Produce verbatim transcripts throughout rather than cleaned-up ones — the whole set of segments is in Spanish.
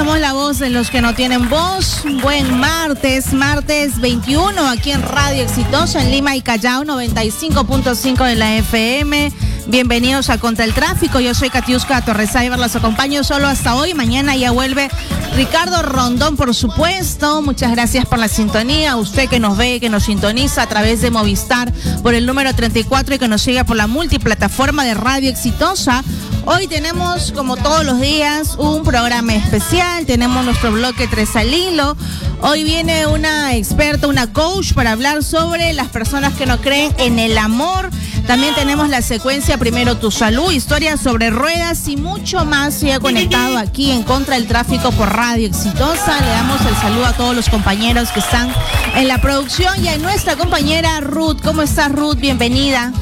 somos la voz de los que no tienen voz. Buen martes, martes veintiuno, aquí en Radio Exitosa, en Lima y Callao, noventa y cinco punto cinco de la F M. Bienvenidos a Contra el Tráfico. Yo soy Katiuska Torresaiber, los acompaño solo hasta hoy. Mañana ya vuelve Ricardo Rondón, por supuesto. Muchas gracias por la sintonía. Usted que nos ve, que nos sintoniza a través de Movistar por el número treinta y cuatro y que nos sigue por la multiplataforma de Radio Exitosa. Hoy tenemos, como todos los días, un programa especial. Tenemos nuestro bloque Tres al Hilo. Hoy viene una experta, una coach, para hablar sobre las personas que no creen en el amor. También tenemos la secuencia Primero tu Salud, historias sobre ruedas y mucho más. Sigue conectado aquí en Contra el Tráfico por Radio Exitosa. Le damos el saludo a todos los compañeros que están en la producción y a nuestra compañera Ruth. ¿Cómo estás, Ruth? Bienvenida.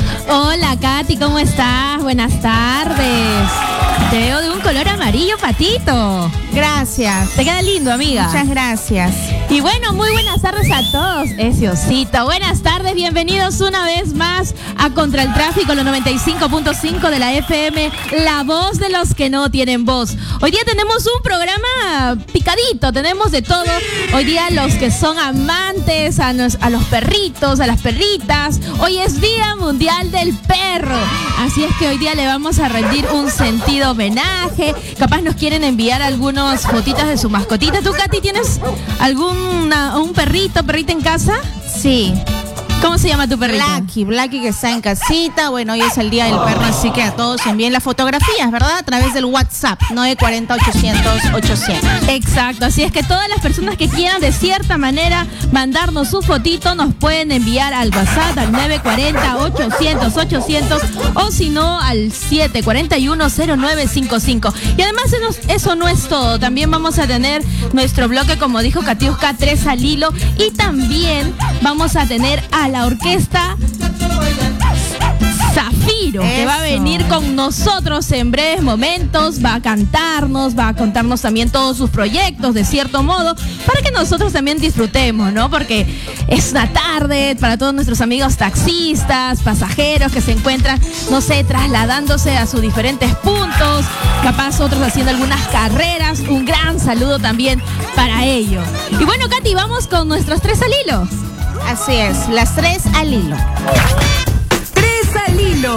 Hola, Katy, ¿cómo estás? Buenas tardes. Te veo de un color amarillo patito. Gracias. Te queda lindo, amiga. Muchas gracias. Y bueno, muy buenas tardes a todos. Ese osito. Buenas tardes, bienvenidos una vez más a Contra el Tráfico, los noventa y cinco punto cinco de la F M, la voz de los que no tienen voz. Hoy día tenemos un programa picadito, tenemos de todo. Hoy día los que son amantes a, nos, a los perritos, a las perritas. Hoy es Día Mundial del Perro. Así es que hoy día le vamos a rendir un sentido homenaje. Capaz nos quieren enviar algunas fotitas de su mascotita. ¿Tú, Katy, tienes alguna, un perrito, perrita en casa? Sí. ¿Cómo se llama tu perrito? Blacky, Blacky, que está en casita. Bueno, hoy es el Día del Perro, así que a todos envíen las fotografías, ¿verdad? A través del WhatsApp, nueve cuatro cero, ochocientos, ochocientos. Exacto, así es que todas las personas que quieran de cierta manera mandarnos su fotito nos pueden enviar al WhatsApp al nueve cuatro cero, ochocientos, ochocientos o si no al siete cuatro uno, cero nueve cinco cinco. Y además eso no es todo, también vamos a tener nuestro bloque, como dijo Katiuska, Tres al Hilo, y también vamos a tener a la orquesta Zafiro, Eso. que va a venir con nosotros en breves momentos, va a cantarnos, va a contarnos también todos sus proyectos, de cierto modo, para que nosotros también disfrutemos, ¿no? Porque es una tarde para todos nuestros amigos taxistas, pasajeros que se encuentran, no sé, trasladándose a sus diferentes puntos, capaz otros haciendo algunas carreras. Un gran saludo también para ellos. Y bueno, Katy, vamos con nuestros Tres al Hilo. Así es, las tres al hilo. Tres al hilo.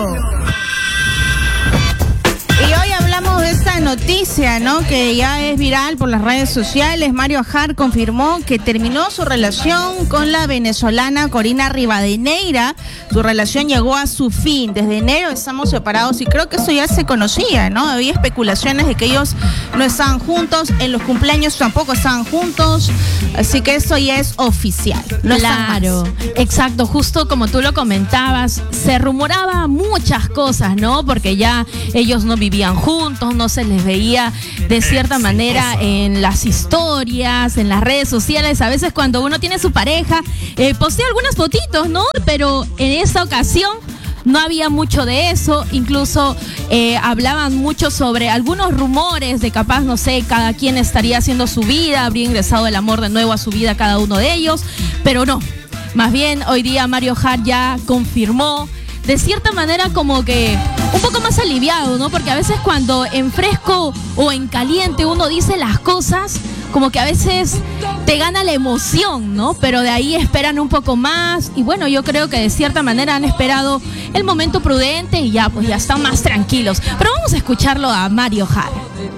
Y hoy hablamos de esta noticia, ¿no? Que ya es viral por las redes sociales. Mario Ajar confirmó que terminó su relación con la venezolana Corina Rivadeneira. Su relación llegó a su fin. Desde enero estamos separados y creo que eso ya se conocía, ¿no? Había especulaciones de que ellos no estaban juntos. En los cumpleaños tampoco estaban juntos. Así que eso ya es oficial. No claro, exacto. Justo como tú lo comentabas, se rumoraba muchas cosas, ¿no? Porque ya ellos no vivían juntos, no se les veía de cierta manera en las historias, en las redes sociales. A veces cuando uno tiene su pareja, eh, postea algunas fotitos, ¿no? Pero en esa ocasión no había mucho de eso, incluso eh, hablaban mucho sobre algunos rumores de capaz, no sé, cada quien estaría haciendo su vida, habría ingresado el amor de nuevo a su vida cada uno de ellos, pero no. Más bien hoy día Mario Ajar ya confirmó, de cierta manera como que un poco más aliviado, ¿no? Porque a veces cuando en fresco o en caliente uno dice las cosas, como que a veces te gana la emoción, ¿no? Pero de ahí esperan un poco más y bueno, yo creo que de cierta manera han esperado el momento prudente y ya, pues ya están más tranquilos. Pero vamos a escucharlo a Mario Ajar.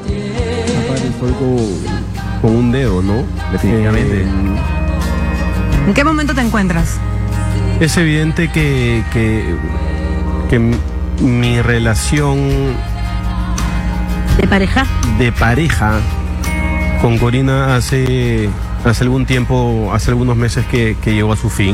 Con, con un dedo, ¿no? Definitivamente. Eh, ¿En qué momento te encuentras? Es evidente que, que, que mi relación ¿De pareja? de pareja con Corina hace, hace algún tiempo, hace algunos meses que, que llegó a su fin.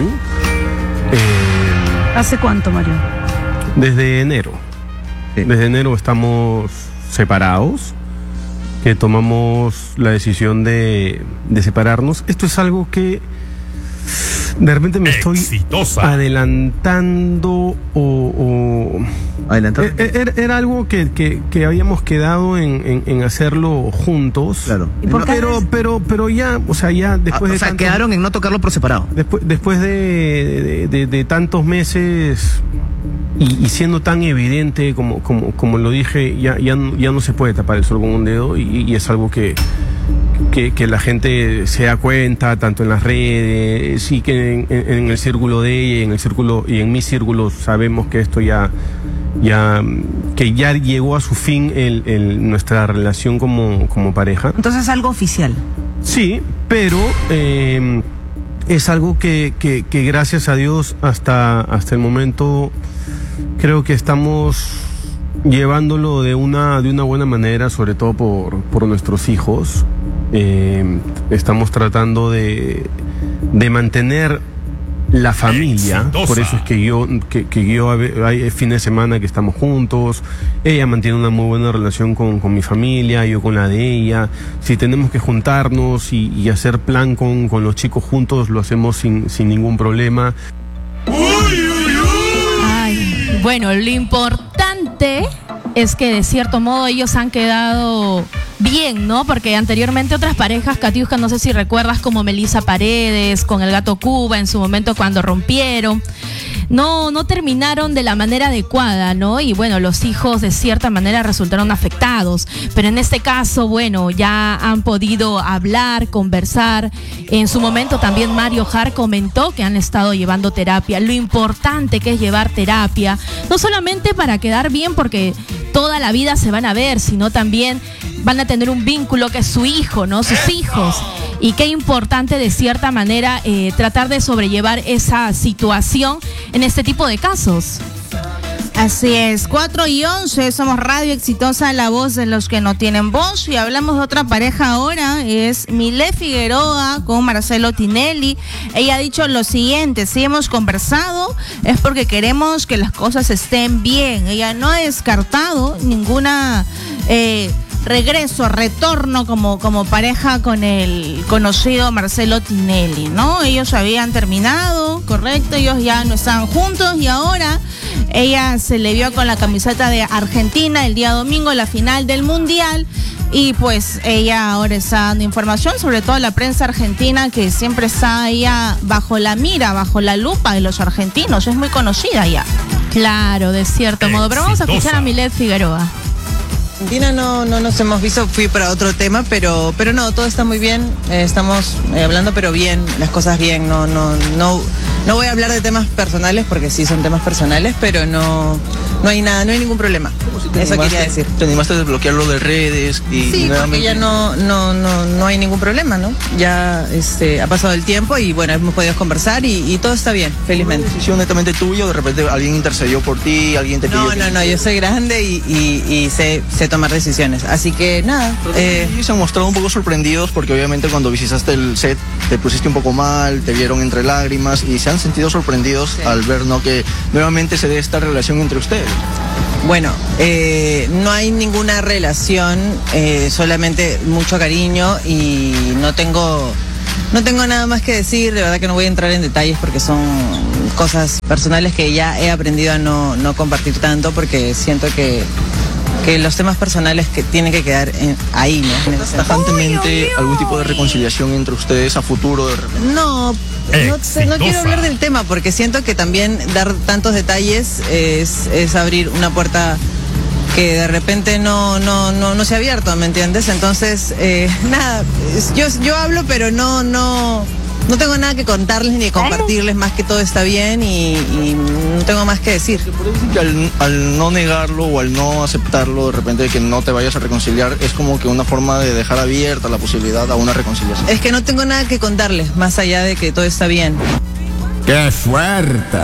Eh, ¿Hace cuánto, Mario? Desde enero. Sí. Desde enero estamos separados, que tomamos la decisión de, de separarnos. Esto es algo que de repente me estoy Exitosa. adelantando o... o Adelantando. Era, era algo que, que, que habíamos quedado en, en, en hacerlo juntos. Claro. ¿Y por qué? Pero, pero, pero ya, o sea, ya después ah, de o sea, tantos, quedaron en no tocarlo por separado. Después, después de, de, de, de tantos meses y, y siendo tan evidente como, como, como lo dije, ya, ya, ya no se puede tapar el sol con un dedo, y, y es algo que, que, que la gente se da cuenta, tanto en las redes, y que en, en, en el círculo de ella, y en el círculo, y en mi círculo sabemos que esto ya, ya, que ya llegó a su fin el, el, nuestra relación como, como pareja. Entonces algo oficial. Sí, pero eh, es algo que, que, que gracias a Dios hasta, hasta el momento creo que estamos llevándolo de una, de una buena manera, sobre todo por, por nuestros hijos. Eh, estamos tratando de, de mantener la familia. Exitosa. Por eso es que yo, que, que yo hay fines de semana que estamos juntos. Ella mantiene una muy buena relación con, con mi familia, yo con la de ella. Si tenemos que juntarnos y, y hacer plan con, con los chicos juntos, lo hacemos sin, sin ningún problema. Ay, bueno, lo importante es que de cierto modo ellos han quedado bien, ¿no? Porque anteriormente otras parejas, Katiuska, no sé si recuerdas, como Melissa Paredes, con el gato Cuba, en su momento cuando rompieron, no, no terminaron de la manera adecuada, ¿no? Y bueno, los hijos de cierta manera resultaron afectados, pero en este caso, bueno, ya han podido hablar, conversar. En su momento también Mario Har comentó que han estado llevando terapia, lo importante que es llevar terapia, no solamente para quedar bien, porque toda la vida se van a ver, sino también van a tener un vínculo que es su hijo, ¿no? Sus hijos. Y qué importante de cierta manera eh, tratar de sobrellevar esa situación en este tipo de casos. Así es, cuatro y once, somos Radio Exitosa, la voz de los que no tienen voz, y hablamos de otra pareja ahora, es Milet Figueroa con Marcelo Tinelli. Ella ha dicho lo siguiente: si hemos conversado es porque queremos que las cosas estén bien. Ella no ha descartado ninguna eh, regreso, retorno como, como pareja con el conocido Marcelo Tinelli, ¿no? Ellos habían terminado, correcto, ellos ya no estaban juntos, y ahora ella se le vio con la camiseta de Argentina el día domingo, la final del Mundial, y pues ella ahora está dando información, sobre todo la prensa argentina, que siempre está ella bajo la mira, bajo la lupa de los argentinos, es muy conocida ya. Claro, de cierto modo, pero vamos a escuchar a Milet Figueroa. Argentina no, no nos hemos visto, fui para otro tema, pero, pero no, todo está muy bien, eh, estamos eh, hablando pero bien, las cosas bien, no, no, no, no voy a hablar de temas personales porque sí son temas personales, pero no, no hay nada, no hay ningún problema. Eso quería decir. ¿Te animaste a desbloquearlo de redes? Y sí, nuevamente... porque ya no, no, no, no hay ningún problema, ¿no? Ya este, ha pasado el tiempo y bueno, hemos podido conversar y, y todo está bien, felizmente. ¿Es una decisión netamente tuya o de repente alguien intercedió por ti, alguien te pidió? No, no, no, yo soy grande y, y, y sé, sé tomar decisiones, así que nada. Eh... Sí, se han mostrado un poco sorprendidos porque obviamente cuando visitaste el set te pusiste un poco mal, te vieron entre lágrimas y se han sentido sorprendidos sí. al ver, ¿no?, que nuevamente se dé esta relación entre ustedes. Bueno, eh, no hay ninguna relación, eh, solamente mucho cariño y no tengo, no tengo nada más que decir. De verdad que no voy a entrar en detalles porque son cosas personales que ya he aprendido a no, no compartir tanto, porque siento que, que los temas personales que tienen que quedar en, ahí, ¿no? ¿Tajantemente algún tipo de reconciliación entre ustedes a futuro? De repente? No. No, sé, no quiero hablar del tema porque siento que también dar tantos detalles es, es abrir una puerta que de repente no, no, no, no se ha abierto, ¿me entiendes? Entonces, eh, nada, yo, yo hablo pero no, no, no tengo nada que contarles ni compartirles, más que todo está bien y, y no tengo más que decir. Que al, al no negarlo o al no aceptarlo, de repente que no te vayas a reconciliar, es como que una forma de dejar abierta la posibilidad a una reconciliación. Es que no tengo nada que contarles, más allá de que todo está bien. ¡Qué suerte!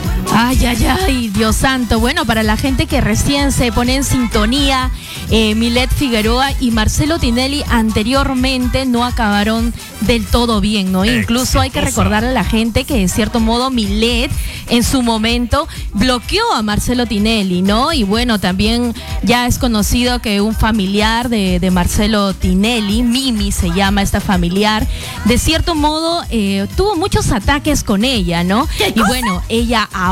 Ay, ay, ay, Dios santo. Bueno, para la gente que recién se pone en sintonía, eh, Milet Figueroa y Marcelo Tinelli anteriormente no acabaron del todo bien, ¿no? Exitosa. Incluso hay que recordarle a la gente que de cierto modo Milet en su momento bloqueó a Marcelo Tinelli, ¿no? Y bueno, también ya es conocido que un familiar de, de Marcelo Tinelli, Mimi se llama esta familiar, de cierto modo eh, tuvo muchos ataques con ella, ¿no? Y bueno, ella ahora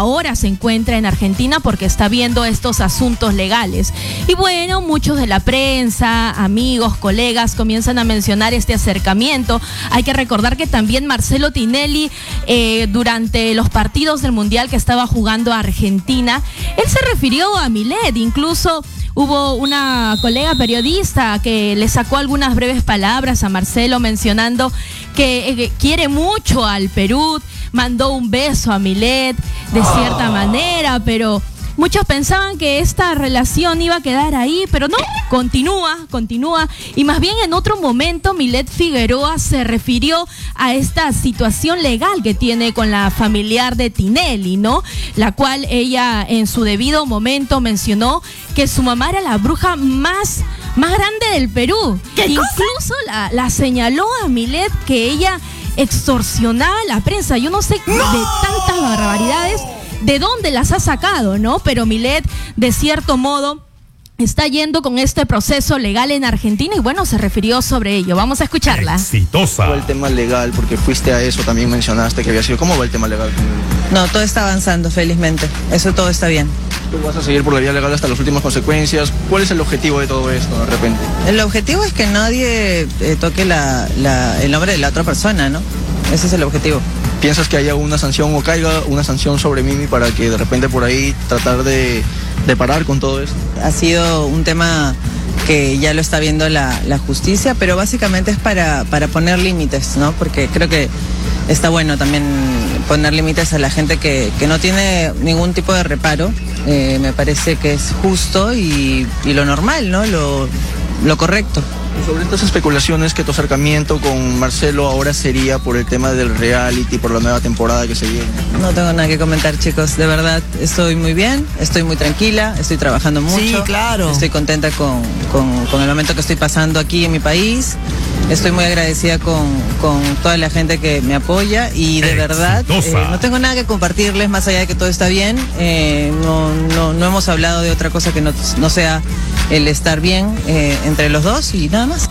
ahora se encuentra en Argentina porque está viendo estos asuntos legales. Y bueno, muchos de la prensa, amigos, colegas comienzan a mencionar este acercamiento. Hay que recordar que también Marcelo Tinelli, eh, durante los partidos del Mundial que estaba jugando a Argentina, él se refirió a Millet. Incluso hubo una colega periodista que le sacó algunas breves palabras a Marcelo mencionando que eh, quiere mucho al Perú, mandó un beso a Millet de cierta manera, pero muchos pensaban que esta relación iba a quedar ahí, pero no, continúa, continúa. Y más bien en otro momento Millet Figueroa se refirió a esta situación legal que tiene con la familiar de Tinelli, ¿no? La cual ella en su debido momento mencionó que su mamá era la bruja más, más grande del Perú. Incluso la, la señaló a Millet que ella extorsionaba a la prensa. Yo no sé ¡No! de tantas barbaridades de dónde las ha sacado, ¿no? Pero Millet, de cierto modo, está yendo con este proceso legal en Argentina y bueno, se refirió sobre ello. Vamos a escucharla. Exitosa. ¿Cómo va el tema legal? Porque fuiste a eso, también mencionaste que había sido. ¿Cómo va el tema legal? No, todo está avanzando, felizmente. Eso todo está bien. ¿Tú vas a seguir por la vía legal hasta las últimas consecuencias? ¿Cuál es el objetivo de todo esto, de repente? El objetivo es que nadie eh, toque la, la, el nombre de la otra persona, ¿no? Ese es el objetivo. ¿Piensas que haya una sanción o caiga una sanción sobre Mimi para que de repente por ahí tratar de, de parar con todo esto? Ha sido un tema que ya lo está viendo la, la justicia, pero básicamente es para, para poner límites, ¿no? Porque creo que está bueno también poner límites a la gente que, que no tiene ningún tipo de reparo. Eh, me parece que es justo y, y lo normal, ¿no? Lo, lo correcto. Sobre estas especulaciones que tu acercamiento con Marcelo ahora sería por el tema del reality, por la nueva temporada que se viene. No tengo nada que comentar, chicos. De verdad, estoy muy bien, estoy muy tranquila, estoy trabajando mucho. Sí, claro. Estoy contenta con, con, con el momento que estoy pasando aquí en mi país. Estoy muy agradecida con, con toda la gente que me apoya y de verdad eh, no tengo nada que compartirles más allá de que todo está bien. Eh, no, no, no hemos hablado de otra cosa que no, no sea el estar bien eh, entre los dos y nada más.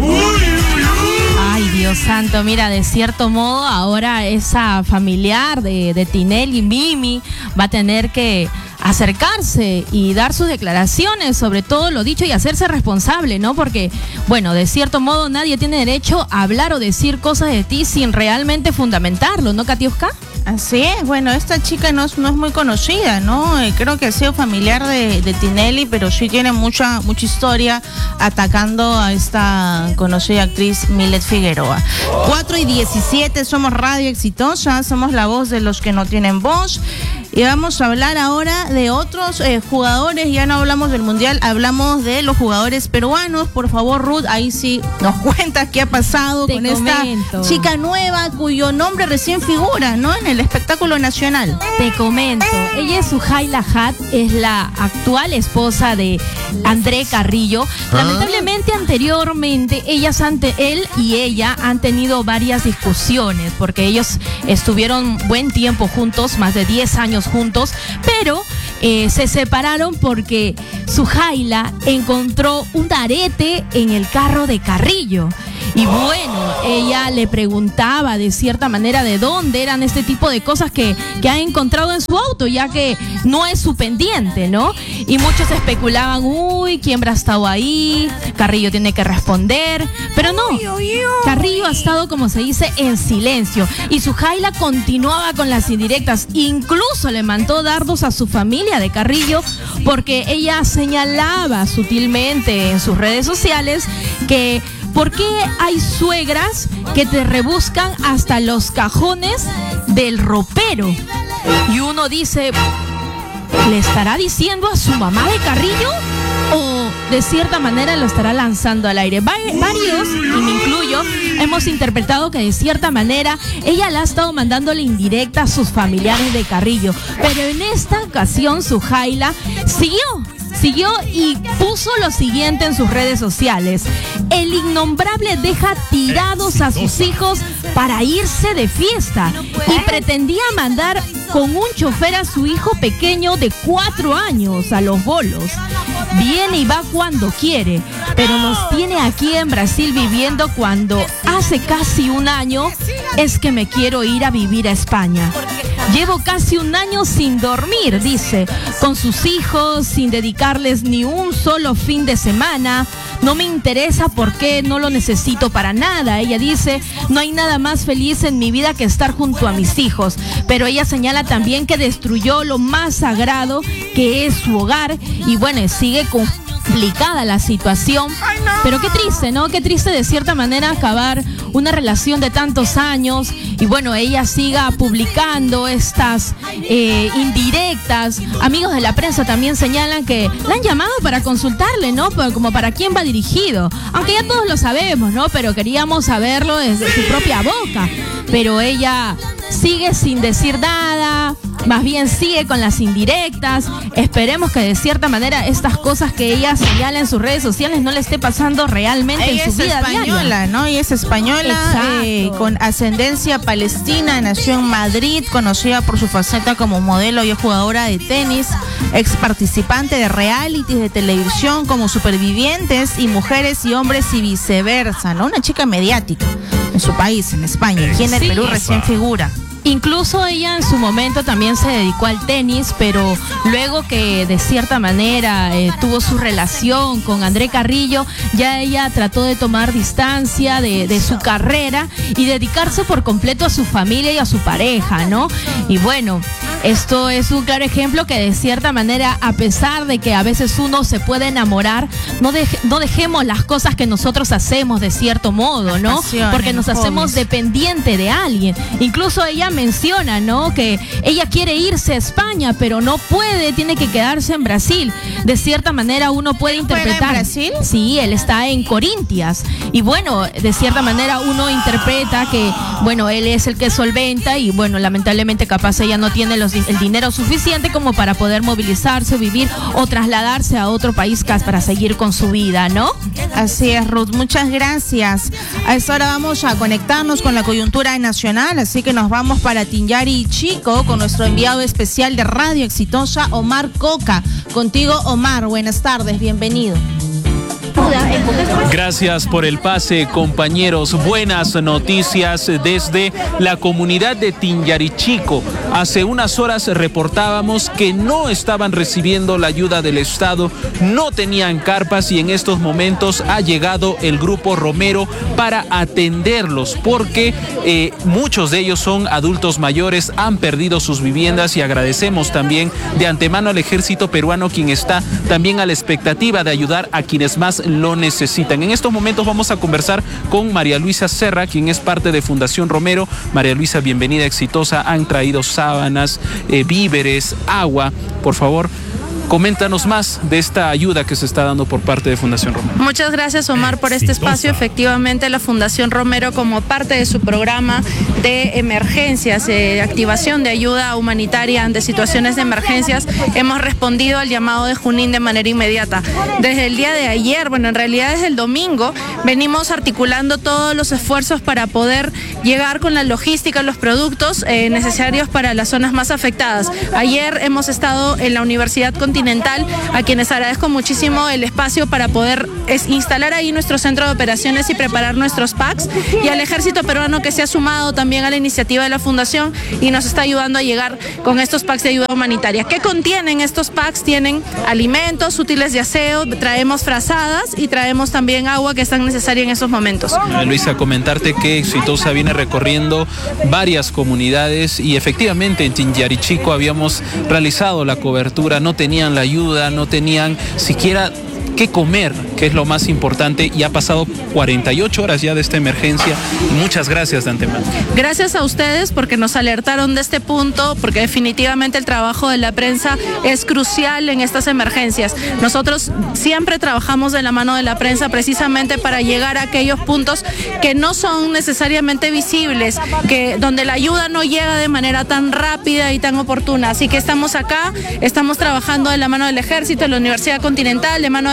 Ay, Dios santo, mira, de cierto modo ahora esa familiar de, de Tinelli, Mimi, va a tener que acercarse y dar sus declaraciones sobre todo lo dicho y hacerse responsable, ¿no? Porque, bueno, de cierto modo nadie tiene derecho a hablar o decir cosas de ti sin realmente fundamentarlo, ¿no, Katiuska? Así es, bueno, esta chica no es, no es muy conocida, ¿no? Eh, creo que ha sido familiar de, de Tinelli, pero sí tiene mucha, mucha historia atacando a esta conocida actriz Millet Figueroa. cuatro y diecisiete, somos Radio Exitosa, somos la voz de los que no tienen voz. Y vamos a hablar ahora de otros eh, jugadores. Ya no hablamos del Mundial, hablamos de los jugadores peruanos. Por favor, Ruth, ahí sí nos cuentas qué ha pasado Te con comento. esta chica nueva cuyo nombre recién figura, ¿no? En el espectáculo nacional. Te comento, ella es Suhaila Hat, es la actual esposa de André Carrillo. Lamentablemente anteriormente ellas ante él y ella han tenido varias discusiones porque ellos estuvieron buen tiempo juntos, más de diez años juntos, pero eh, se separaron porque Suhaila encontró un arete en el carro de Carrillo. Y bueno, ella le preguntaba de cierta manera de dónde eran este tipo de cosas que, que ha encontrado en su auto, ya que no es su pendiente, ¿no? Y muchos especulaban, uy, ¿quién habrá estado ahí? Carrillo tiene que responder, pero no. Carrillo ha estado, como se dice, en silencio. Y Suhaila continuaba con las indirectas. Incluso le mandó dardos a su familia de Carrillo porque ella señalaba sutilmente en sus redes sociales que ¿por qué hay suegras que te rebuscan hasta los cajones del ropero? Y uno dice, ¿le estará diciendo a su mamá de Carrillo? ¿O de cierta manera lo estará lanzando al aire? Va- varios, y me incluyo, hemos interpretado que de cierta manera ella le ha estado mandándole indirecta a sus familiares de Carrillo. Pero en esta ocasión Suhaila siguió. Siguió y puso lo siguiente en sus redes sociales. El innombrable deja tirados a sus hijos para irse de fiesta y pretendía mandar con un chofer a su hijo pequeño de cuatro años a los bolos. Viene y va cuando quiere, pero nos tiene aquí en Brasil viviendo cuando hace casi un año es que me quiero ir a vivir a España. Llevo casi un año sin dormir, dice, con sus hijos, sin dedicarles ni un solo fin de semana. No me interesa porque no lo necesito para nada. Ella dice, no hay nada más feliz en mi vida que estar junto a mis hijos. Pero ella señala también que destruyó lo más sagrado, que es su hogar. Y bueno, sigue complicada la situación. Pero qué triste, ¿no? Qué triste de cierta manera acabar una relación de tantos años. Y bueno, ella siga publicando estas eh, indirectas. Amigos de la prensa también señalan que la han llamado para consultarle, ¿no? Pero como para quién va dirigido. Aunque ya todos lo sabemos, ¿no? Pero queríamos saberlo desde su propia boca. Pero ella sigue sin decir nada, más bien sigue con las indirectas. Esperemos que de cierta manera estas cosas que ella señala en sus redes sociales no le esté pasando realmente ella en su vida diaria. Ella es española, ¿no? Ella es española, eh, con ascendencia palestina, nació en Madrid, conocida por su faceta como modelo y jugadora de tenis, ex participante de realities de televisión como Supervivientes y Mujeres y Hombres y viceversa, ¿no? Una chica mediática en su país, en España, aquí en el Sí. Perú recién figura. Incluso ella en su momento también se dedicó al tenis, pero luego que de cierta manera eh, tuvo su relación con André Carrillo, ya ella trató de tomar distancia de, de su carrera y dedicarse por completo a su familia y a su pareja, ¿no? Y bueno, esto es un claro ejemplo que de cierta manera, a pesar de que a veces uno se puede enamorar, no, deje, no dejemos las cosas que nosotros hacemos de cierto modo, ¿no? Pasiones, Porque nos hacemos hobbies. dependiente de alguien. Incluso ella menciona, ¿no? Que ella quiere irse a España, pero no puede, tiene que quedarse en Brasil. De cierta manera uno puede ¿Él juega en interpretar. Brasil? Sí, él está en Corintias. Y bueno, de cierta manera uno interpreta que, bueno, él es el que solventa y bueno, lamentablemente capaz ella no tiene los, el dinero suficiente como para poder movilizarse o vivir o trasladarse a otro país para seguir con su vida, ¿no? Así es, Ruth, muchas gracias. A esta hora vamos a conectarnos con la coyuntura nacional, así que nos vamos para Tinjari Chico con nuestro enviado especial de Radio Exitosa, Omar Coca. Contigo, Omar, buenas tardes, bienvenido. Gracias por el pase, compañeros. Buenas noticias desde la comunidad de Tinjarichico. Hace unas horas reportábamos que no estaban recibiendo la ayuda del Estado, no tenían carpas y en estos momentos ha llegado el Grupo Romero para atenderlos porque eh, muchos de ellos son adultos mayores, han perdido sus viviendas y agradecemos también de antemano al ejército peruano, quien está también a la expectativa de ayudar a quienes más lo necesitan. En estos momentos vamos a conversar con María Luisa Serra, quien es parte de Fundación Romero. María Luisa, bienvenida, Exitosa. Han traído sábanas, eh, víveres, agua. Por favor, coméntanos más de esta ayuda que se está dando por parte de Fundación Romero. Muchas gracias, Omar, por este espacio. Efectivamente, la Fundación Romero, como parte de su programa de emergencias, de activación de ayuda humanitaria ante situaciones de emergencias, hemos respondido al llamado de Junín de manera inmediata. Desde el día de ayer, bueno, en realidad desde el domingo, venimos articulando todos los esfuerzos para poder llegar con la logística, los productos eh, necesarios para las zonas más afectadas. Ayer hemos estado en la Universidad Continental, a quienes agradezco muchísimo el espacio para poder es, instalar ahí nuestro centro de operaciones y preparar nuestros packs, y al ejército peruano que se ha sumado también a la iniciativa de la Fundación y nos está ayudando a llegar con estos packs de ayuda humanitaria. ¿Qué contienen estos packs? Tienen alimentos, útiles de aseo, traemos frazadas y traemos también agua que es tan necesaria en estos momentos. María Luisa, comentarte que Exitosa viene recorriendo varias comunidades y efectivamente en Tinjarichico habíamos realizado la cobertura, no tenían la ayuda, no tenían siquiera qué comer, que es lo más importante, y ha pasado cuarenta y ocho horas ya de esta emergencia. Muchas gracias de antemano. Gracias a ustedes porque nos alertaron de este punto, porque definitivamente el trabajo de la prensa es crucial en estas emergencias. Nosotros siempre trabajamos de la mano de la prensa precisamente para llegar a aquellos puntos que no son necesariamente visibles, que donde la ayuda no llega de manera tan rápida y tan oportuna. Así que estamos acá, estamos trabajando de la mano del ejército, de la Universidad Continental, de mano de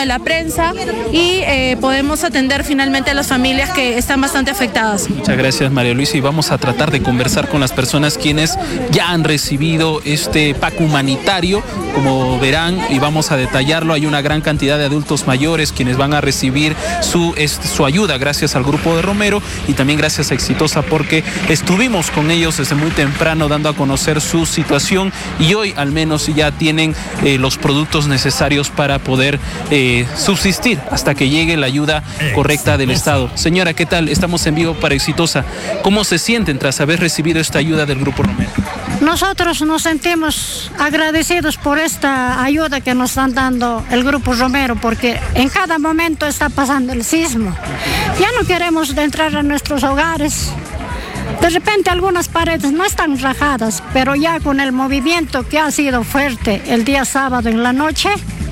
la prensa y eh, podemos atender finalmente a las familias que están bastante afectadas. Muchas gracias, María Luisa, y vamos a tratar de conversar con las personas quienes ya han recibido este pack humanitario, como verán, y vamos a detallarlo. Hay una gran cantidad de adultos mayores quienes van a recibir su, es, su ayuda gracias al grupo de Romero y también gracias a Exitosa, porque estuvimos con ellos desde muy temprano dando a conocer su situación y hoy al menos ya tienen eh, los productos necesarios para poder eh, subsistir hasta que llegue la ayuda correcta del Estado. Señora, ¿qué tal? Estamos en vivo para Exitosa. ¿Cómo se sienten tras haber recibido esta ayuda del Grupo Romero? Nosotros nos sentimos agradecidos por esta ayuda que nos están dando el Grupo Romero, porque en cada momento está pasando el sismo. Ya no queremos entrar a nuestros hogares. De repente algunas paredes no están rajadas, pero ya con el movimiento que ha sido fuerte el día sábado en la noche,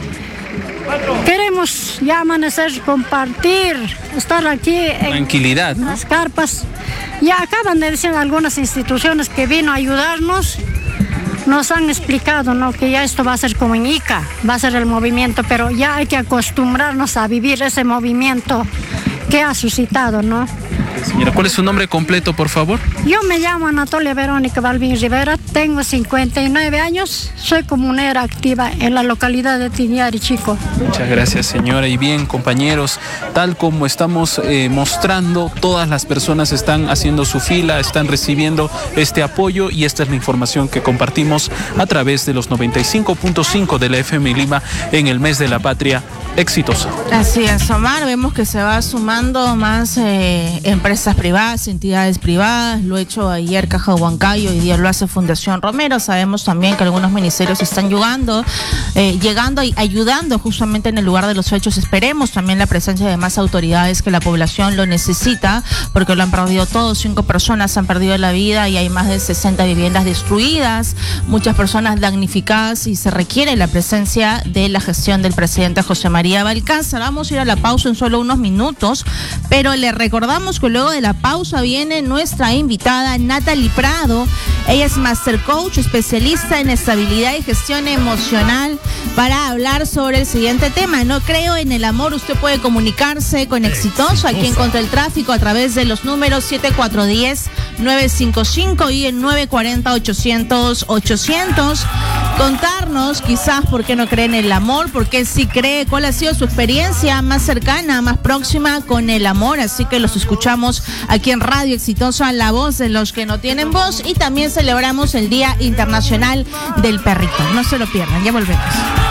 queremos ya amanecer, compartir, estar aquí en tranquilidad, ¿no? Las carpas. Ya acaban de decir algunas instituciones que vino a ayudarnos, nos han explicado, ¿no?, que ya esto va a ser como en Ica, va a ser el movimiento, pero ya hay que acostumbrarnos a vivir ese movimiento que ha suscitado, ¿no? Señora, ¿cuál es su nombre completo, por favor? Yo me llamo Anatolia Verónica Balvin Rivera, tengo cincuenta y nueve años, soy comunera activa en la localidad de Tiñarichico. Muchas gracias, señora. Y bien, compañeros, tal como estamos eh, mostrando, todas las personas están haciendo su fila, están recibiendo este apoyo y esta es la información que compartimos a través de los noventa y cinco punto cinco de la F M Lima en el mes de la patria Exitosa. Así es, Omar, vemos que se va sumando más eh, empresas privadas, entidades privadas, lo ha hecho ayer Caja Huancayo, hoy día lo hace Fundación Romero. Sabemos también que algunos ministerios están llegando, eh, llegando y ayudando justamente en el lugar de los hechos. Esperemos también la presencia de más autoridades, que la población lo necesita, porque lo han perdido todos. Cinco personas han perdido la vida y hay más de sesenta viviendas destruidas, muchas personas damnificadas y se requiere la presencia de la gestión del presidente José María Balcázar. Vamos a ir a la pausa en solo unos minutos, pero le recordamos que luego de la pausa viene nuestra invitada Natalie Prado. Ella es Master Coach, especialista en estabilidad y gestión emocional, para hablar sobre el siguiente tema. No creo en el amor. Usted puede comunicarse con Exitosa aquí en Contra el Tráfico a través de los números siete cuatro uno cero nueve cinco cinco y el nueve cuatro cero ochocientos ochocientos. Contarnos quizás por qué no cree en el amor, por qué sí cree, cuál ha sido su experiencia más cercana, más próxima con el amor. Así que los escuchamos aquí en Radio Exitosa, la voz de los que no tienen voz, y también celebramos el Día Internacional del Perrito. No se lo pierdan, ya volvemos.